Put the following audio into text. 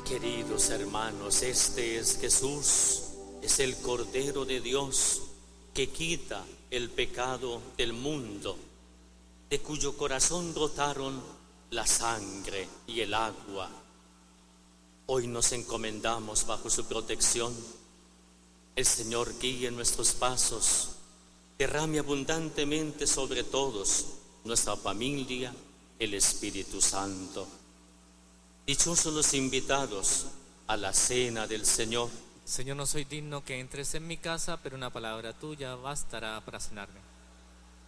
Queridos hermanos, este es Jesús, es el Cordero de Dios que quita el pecado del mundo, de cuyo corazón brotaron la sangre y el agua. Hoy nos encomendamos bajo su protección. El Señor guíe nuestros pasos, derrame abundantemente sobre todos, nuestra familia, el Espíritu Santo. Dichosos los invitados a la cena del Señor. Señor, no soy digno que entres en mi casa, pero una palabra tuya bastará para sanarme.